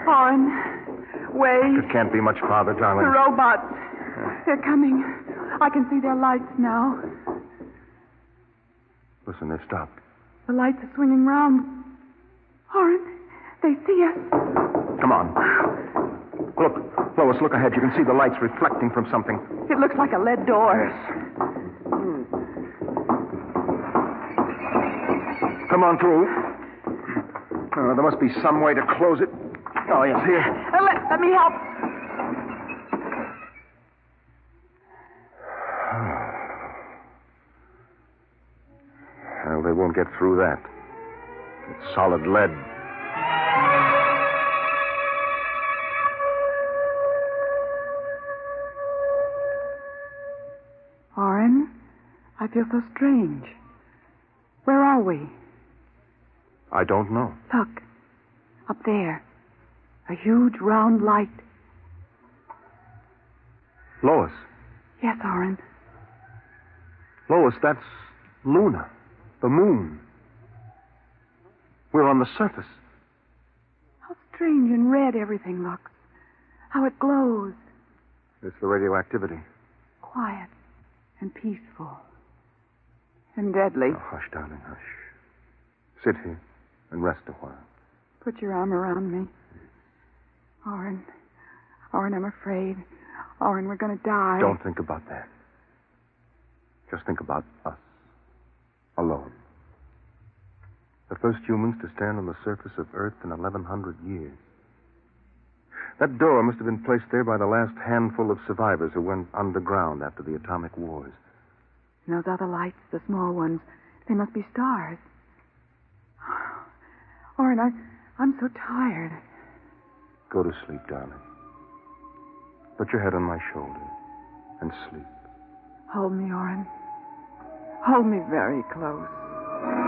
Oren, wait. It can't be much farther, darling. The robots. They're coming. I can see their lights now. Listen, they've stopped. The lights are swinging round. Oren, they see us. Come on. Look, Lois, look ahead. You can see the lights reflecting from something. It looks like a lead door. Yes. Come on through. There must be some way to close it. Oh, yes, here. Let me help. Well, they won't get through that. It's solid lead. Oren, I feel so strange. Where are we? I don't know. Look, up there. A huge round light. Lois. Yes, Oren. Lois, that's Luna. The moon. We're on the surface. How strange and red everything looks. How it glows. It's the radioactivity. Quiet and peaceful. And deadly. Oh, hush, darling, hush. Sit here and rest a while. Put your arm around me. Oren, I'm afraid. Oren, we're going to die. Don't think about that. Just think about us. Alone. The first humans to stand on the surface of Earth in 1,100 years. That door must have been placed there by the last handful of survivors who went underground after the atomic wars. And those other lights, the small ones, they must be stars. Oren, I'm so tired. Go to sleep, darling. Put your head on my shoulder and sleep. Hold me, Oren. Hold me very close.